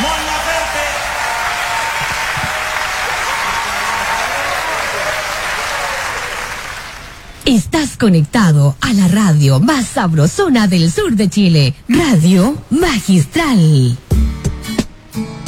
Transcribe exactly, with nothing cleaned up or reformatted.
Estás conectado a la radio más sabrosona del sur de Chile, Radio Magistral.